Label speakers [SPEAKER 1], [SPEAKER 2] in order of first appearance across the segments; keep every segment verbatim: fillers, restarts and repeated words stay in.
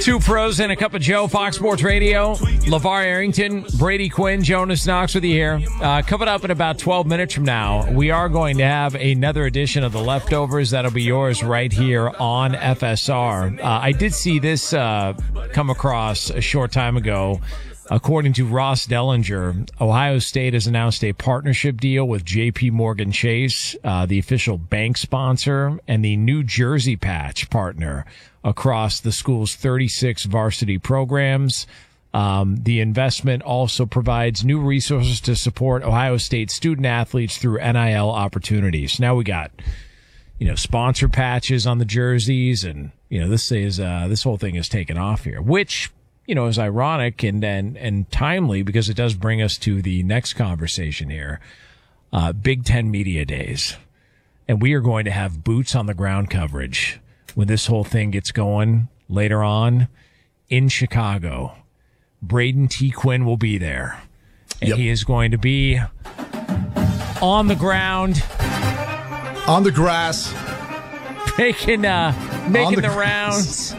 [SPEAKER 1] Two pros and a cup of Joe, Fox Sports Radio. LeVar Arrington, Brady Quinn, Jonas Knox with you here. Uh, coming up in about twelve minutes from now, we are going to have another edition of The Leftovers. That'll be yours right here on F S R. Uh, I did see this uh, come across a short time ago. According to Ross Dellinger, Ohio State has announced a partnership deal with J P Morgan Chase, uh, the official bank sponsor, and the New Jersey Patch partner across the school's thirty-six varsity programs. Um, the investment also provides new resources to support Ohio State student athletes through N I L opportunities. Now we got, you know, sponsor patches on the jerseys, and, you know, this is, uh, this whole thing is taken off here, which, you know, is ironic and, and, and timely because it does bring us to the next conversation here. Uh, Big Ten Media Days. And we are going to have boots on the ground coverage when this whole thing gets going later on in Chicago. Braden T. Quinn will be there. And yep. He is going to be on the ground.
[SPEAKER 2] On the grass.
[SPEAKER 1] Making, uh, making the, the rounds.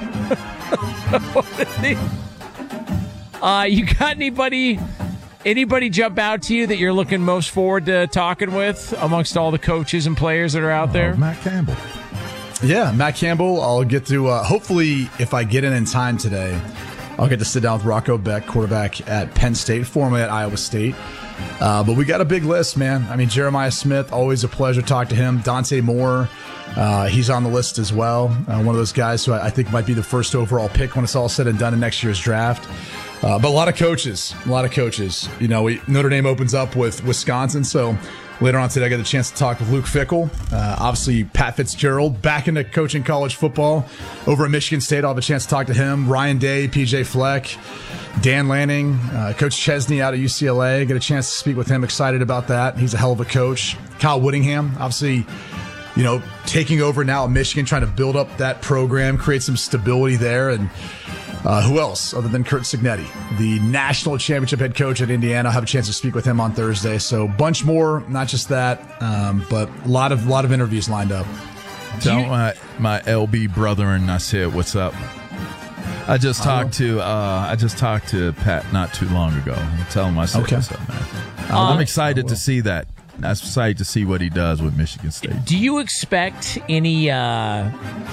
[SPEAKER 1] Uh, you got anybody, anybody jump out to you that you're looking most forward to talking with amongst all the coaches and players that are out there?
[SPEAKER 3] Uh, Matt Campbell.
[SPEAKER 2] Yeah, Matt Campbell. I'll get to, uh, hopefully, if I get in in time today, I'll get to sit down with Rocco Beck, quarterback at Penn State, formerly at Iowa State. Uh, but we got a big list, man. I mean, Jeremiah Smith, always a pleasure to talk to him. Dante Moore, uh, he's on the list as well. Uh, one of those guys who I, I think might be the first overall pick when it's all said and done in next year's draft. Uh, but a lot of coaches, a lot of coaches. You know, we, Notre Dame opens up with Wisconsin, so later on today I got the chance to talk with Luke Fickell. Uh, obviously, Pat Fitzgerald back into coaching college football over at Michigan State. I'll have a chance to talk to him. Ryan Day, P J Fleck, Dan Lanning, uh, Coach Chesney out at U C L A. Get a chance to speak with him. Excited about that. He's a hell of a coach. Kyle Whittingham, obviously, you know, taking over now at Michigan, trying to build up that program, create some stability there. And Uh, who else other than Curt Cignetti, the national championship head coach at Indiana? I'll have a chance to speak with him on Thursday. So bunch more, not just that, um, but a lot of lot of interviews lined up.
[SPEAKER 3] Tell my, my L B brother and I said, what's up? I just talked to uh, I just talked to Pat not too long ago. Tell him I said, okay. What's up, man? Uh, I'm excited to see that. I'm excited to see what he does with Michigan State.
[SPEAKER 1] Do you expect any uh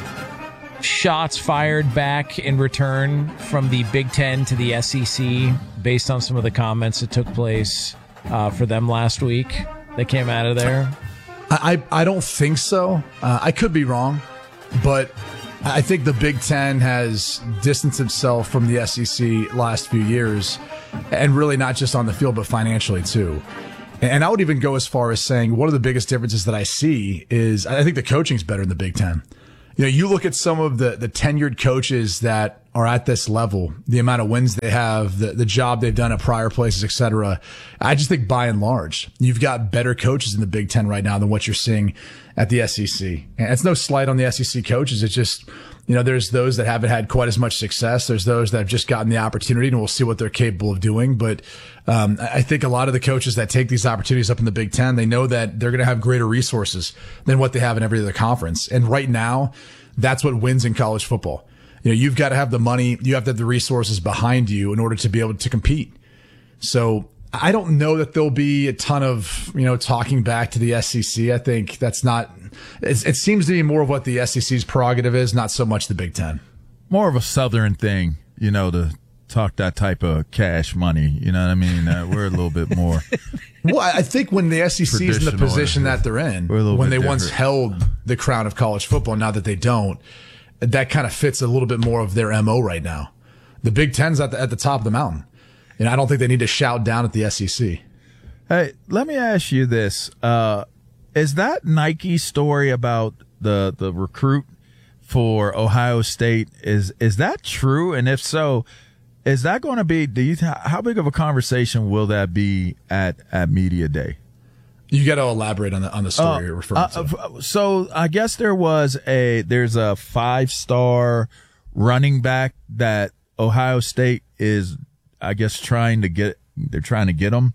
[SPEAKER 1] shots fired back in return from the Big Ten to the S E C based on some of the comments that took place uh, for them last week that came out of there?
[SPEAKER 2] I, I don't think so. Uh, I could be wrong, but I think the Big Ten has distanced itself from the S E C last few years, and really not just on the field, but financially too. And I would even go as far as saying one of the biggest differences that I see is I think the coaching's better in the Big Ten. You know, you look at some of the, the tenured coaches that are at this level, the amount of wins they have, the, the job they've done at prior places, et cetera. I just think by and large, you've got better coaches in the Big Ten right now than what you're seeing at the S E C. And it's no slight on the S E C coaches. It's just, you know, there's those that haven't had quite as much success. There's those that have just gotten the opportunity, and we'll see what they're capable of doing. But um, I think a lot of the coaches that take these opportunities up in the Big Ten, they know that they're going to have greater resources than what they have in every other conference. And right now, that's what wins in college football. You know, you've got to have the money, you have to have the resources behind you in order to be able to compete. So I don't know that there'll be a ton of, you know, talking back to the S E C. I think that's not, it, it seems to be more of what the S E C's prerogative is, not so much the Big Ten.
[SPEAKER 3] More of a Southern thing, you know, to talk that type of cash money. You know what I mean? Uh, we're a little bit more.
[SPEAKER 2] Well, I think when the S E C is in the position that they're in, when they
[SPEAKER 3] different.
[SPEAKER 2] once held the crown of college football, now that they don't, that kind of fits a little bit more of their M O right now. The Big Ten's at the, at the top of the mountain. And I don't think they need to shout down at the S E C.
[SPEAKER 3] Hey, let me ask you this. Uh, is that Nike story about the, the recruit for Ohio State, is, is that true? And if so, is that going to be, do you, how big of a conversation will that be at, at Media Day?
[SPEAKER 2] You got to elaborate on the, on the story
[SPEAKER 3] uh,
[SPEAKER 2] you're referring
[SPEAKER 3] uh,
[SPEAKER 2] to.
[SPEAKER 3] So I guess there was a, there's a five star running back that Ohio State is, I guess, trying to get, they're trying to get him.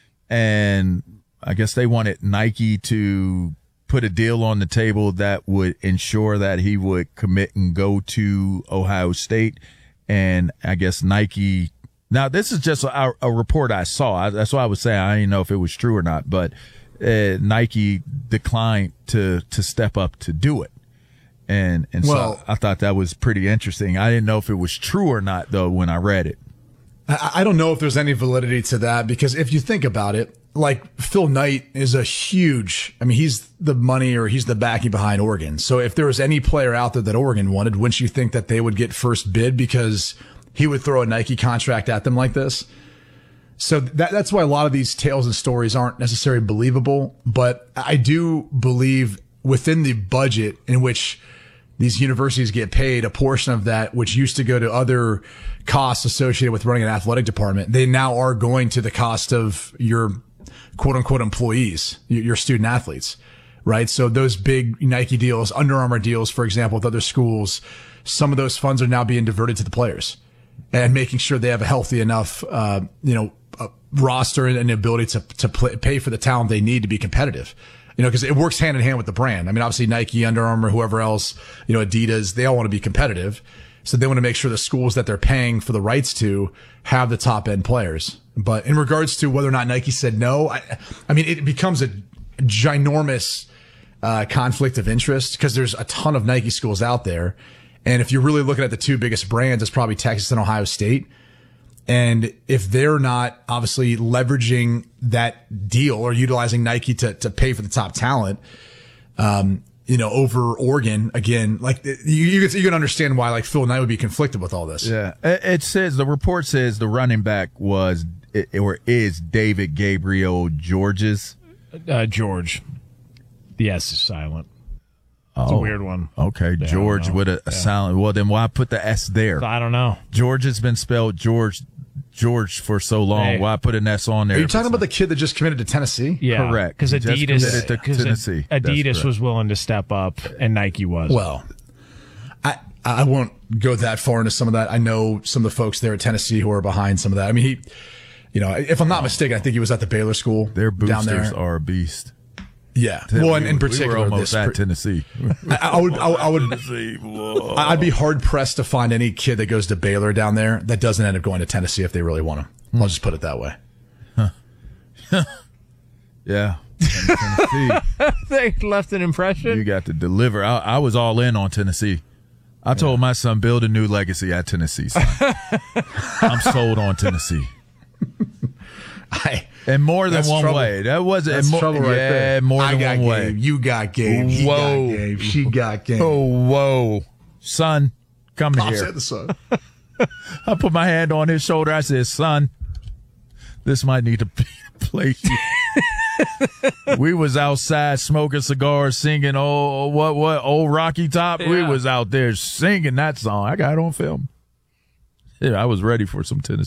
[SPEAKER 3] And I guess they wanted Nike to put a deal on the table that would ensure that he would commit and go to Ohio State. and I guess Nike. Now this is just a, a report I saw. I, that's why I was saying I didn't know if it was true or not, but uh, Nike declined to to step up to do it. And and
[SPEAKER 2] well,
[SPEAKER 3] so I thought that was pretty interesting. I didn't know if it was true or not, though, when I read it.
[SPEAKER 2] I, I don't know if there's any validity to that, because if you think about it, like Phil Knight is a huge, I mean, he's the money or he's the backing behind Oregon. So if there was any player out there that Oregon wanted, wouldn't you think that they would get first bid because he would throw a Nike contract at them like this? So that, that's why a lot of these tales and stories aren't necessarily believable. But I do believe within the budget in which these universities get paid, a portion of that, which used to go to other costs associated with running an athletic department, they now are going to the cost of your quote unquote employees, your student athletes, right? So those big Nike deals, Under Armour deals, for example, with other schools, some of those funds are now being diverted to the players and making sure they have a healthy enough, uh, you know, uh, roster and the ability to, to play, pay for the talent they need to be competitive. You know, because it works hand in hand with the brand. I mean, obviously Nike, Under Armour, whoever else, you know, Adidas, they all want to be competitive. So they want to make sure the schools that they're paying for the rights to have the top end players. But in regards to whether or not Nike said no, I, I mean, it becomes a ginormous uh, conflict of interest because there's a ton of Nike schools out there. And if you're really looking at the two biggest brands, it's probably Texas and Ohio State. And if they're not obviously leveraging that deal or utilizing Nike to, to pay for the top talent, um, you know, over Oregon, again, like you, you, can, you can understand why like Phil Knight would be conflicted with all this.
[SPEAKER 3] Yeah. It, it says, the report says the running back was, or is David Gabriel Georges.
[SPEAKER 1] Uh, George. The S is silent. It's
[SPEAKER 3] oh,
[SPEAKER 1] a weird one.
[SPEAKER 3] Okay.
[SPEAKER 1] Yeah,
[SPEAKER 3] George with a, a
[SPEAKER 1] yeah.
[SPEAKER 3] silent. Well, then why put the S there?
[SPEAKER 1] So I don't know.
[SPEAKER 3] George has been spelled George. George for so long.
[SPEAKER 1] Hey.
[SPEAKER 3] Why put an S on there?
[SPEAKER 2] Are you talking about the kid that just committed to Tennessee?
[SPEAKER 1] Yeah,
[SPEAKER 3] correct.
[SPEAKER 1] Because
[SPEAKER 3] He just
[SPEAKER 1] Adidas,
[SPEAKER 3] committed to Tennessee.
[SPEAKER 1] Adidas was willing to step up, and Nike was.
[SPEAKER 2] Well, I I won't go that far into some of that. I know some of the folks there at Tennessee who are behind some of that. I mean, he, you know, if I'm not mistaken, I think he was at the Baylor school.
[SPEAKER 3] Their
[SPEAKER 2] down
[SPEAKER 3] boosters
[SPEAKER 2] there.
[SPEAKER 3] are a beast.
[SPEAKER 2] Yeah. Well, and in
[SPEAKER 3] we
[SPEAKER 2] particular,
[SPEAKER 3] were almost
[SPEAKER 2] this
[SPEAKER 3] at
[SPEAKER 2] pre-
[SPEAKER 3] Tennessee.
[SPEAKER 2] I, I would, I, I would,
[SPEAKER 3] Tennessee. Whoa.
[SPEAKER 2] I'd be hard pressed to find any kid that goes to Baylor down there that doesn't end up going to Tennessee if they really want him. I'll just put it that way.
[SPEAKER 3] Yeah. Tennessee.
[SPEAKER 1] They left an impression.
[SPEAKER 3] You got to deliver. I, I was all in on Tennessee. I told my son, build a new legacy at Tennessee, son. I'm sold on Tennessee.
[SPEAKER 2] I,
[SPEAKER 3] In more than
[SPEAKER 2] That's
[SPEAKER 3] one
[SPEAKER 2] trouble.
[SPEAKER 3] way. That wasn't
[SPEAKER 2] That's
[SPEAKER 3] more,
[SPEAKER 2] trouble right
[SPEAKER 3] yeah,
[SPEAKER 2] there.
[SPEAKER 3] more
[SPEAKER 2] I
[SPEAKER 3] than
[SPEAKER 2] got
[SPEAKER 3] one way.
[SPEAKER 2] game. You got game. He
[SPEAKER 3] Whoa.
[SPEAKER 2] got game. She got game.
[SPEAKER 3] Oh, whoa. Son, come
[SPEAKER 2] Pops
[SPEAKER 3] here.
[SPEAKER 2] at the sun.
[SPEAKER 3] I put my hand on his shoulder. I said, son, this might need to be a place. We was outside smoking cigars, singing, oh, what, what, old Rocky Top.
[SPEAKER 1] Yeah.
[SPEAKER 3] We was out there singing that song. I got it on film. Yeah, I was ready for some Tennessee.